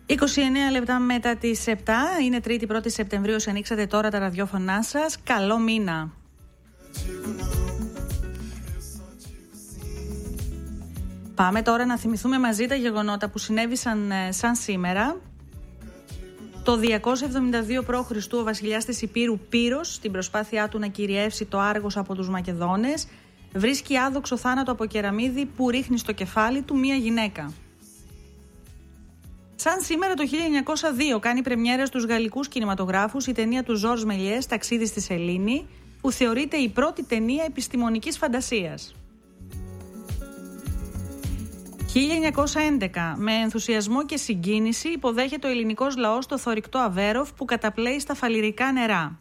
29 λεπτά μετά τις 7, είναι 3η Σεπτεμβρίου, ανοίξατε τώρα τα ραδιόφωνά σας. Καλό μήνα. Πάμε τώρα να θυμηθούμε μαζί τα γεγονότα που συνέβησαν σαν σήμερα. Το 272 π.Χ. ο βασιλιάς της Υπήρου Πύρος, στην προσπάθειά του να κυριεύσει το Άργος από τους Μακεδόνες, βρίσκει άδοξο θάνατο από κεραμίδι που ρίχνει στο κεφάλι του μία γυναίκα. Σαν σήμερα το 1902 κάνει πρεμιέρα στους γαλλικούς κινηματογράφους η ταινία του Ζορζ Μελιές «Ταξίδι στη Σελήνη», που θεωρείται η πρώτη ταινία επιστημονικής φαντασίας. 1911, με ενθουσιασμό και συγκίνηση υποδέχεται ο ελληνικός λαός το θωρηκτό Αβέροφ που καταπλέει στα φαλιρικά νερά.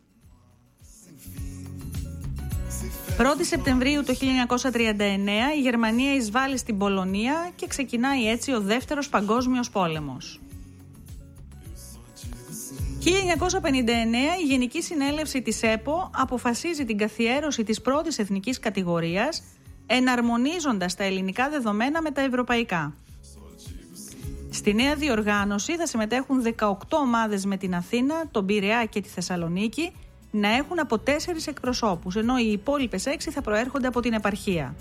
1η Σεπτεμβρίου το 1939 η Γερμανία εισβάλλει στην Πολωνία και ξεκινάει έτσι ο Δεύτερος Παγκόσμιος Πόλεμος. 1959 η Γενική Συνέλευση της ΕΠΟ αποφασίζει την καθιέρωση της πρώτης εθνικής κατηγορίας, εναρμονίζοντας τα ελληνικά δεδομένα με τα ευρωπαϊκά. Στη νέα διοργάνωση θα συμμετέχουν 18 ομάδες με την Αθήνα, τον Πειραιά και τη Θεσσαλονίκη να έχουν από 4 εκπροσώπους, ενώ οι υπόλοιπες 6 θα προέρχονται από την επαρχία.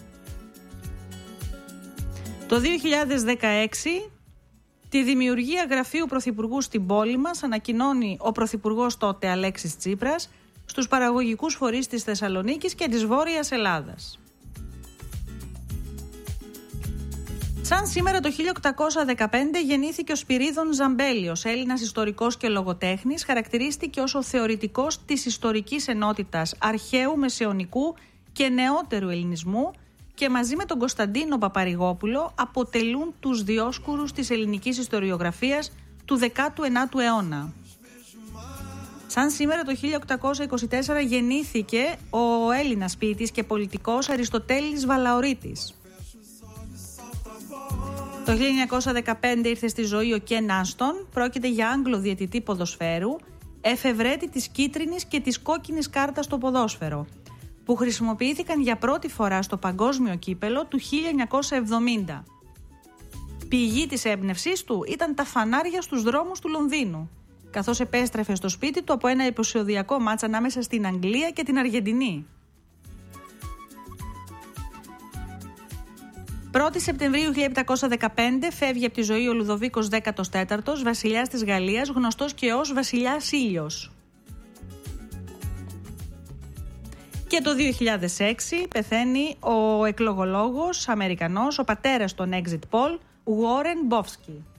Το 2016 τη δημιουργία γραφείου πρωθυπουργού στην πόλη μας ανακοινώνει ο πρωθυπουργός τότε Αλέξης Τσίπρας στους παραγωγικούς φορείς της Θεσσαλονίκης και της Βόρειας Ελλάδας. Σαν σήμερα το 1815 γεννήθηκε ο Σπυρίδων Ζαμπέλιος, Έλληνας ιστορικός και λογοτέχνης, χαρακτηρίστηκε ως ο θεωρητικός της ιστορικής ενότητας αρχαίου, μεσαιωνικού και νεότερου ελληνισμού και μαζί με τον Κωνσταντίνο Παπαρηγόπουλο αποτελούν τους διόσκουρους της ελληνικής ιστοριογραφίας του 19ου αιώνα. Σαν σήμερα το 1824 γεννήθηκε ο Έλληνας ποιητής και πολιτικός Αριστοτέλης Βαλαωρίτης. Το 1915 ήρθε στη ζωή ο Κεν Άστον, πρόκειται για Άγγλο διαιτητή ποδοσφαίρου, εφευρέτη της κίτρινης και της κόκκινης κάρτας στο ποδόσφαιρο, που χρησιμοποιήθηκαν για πρώτη φορά στο παγκόσμιο κύπελο του 1970. Πηγή της έμπνευσής του ήταν τα φανάρια στους δρόμους του Λονδίνου, καθώς επέστρεφε στο σπίτι του από ένα επεισοδιακό μάτς ανάμεσα στην Αγγλία και την Αργεντινή. 1η Σεπτεμβρίου 1715 φεύγει από τη ζωή ο Λουδοβίκος 14ος, βασιλιάς της Γαλλίας, γνωστός και ως βασιλιάς Ήλιος. Και το 2006 πεθαίνει ο εκλογολόγος Αμερικανός, ο πατέρας των exit poll, Warren Buffett.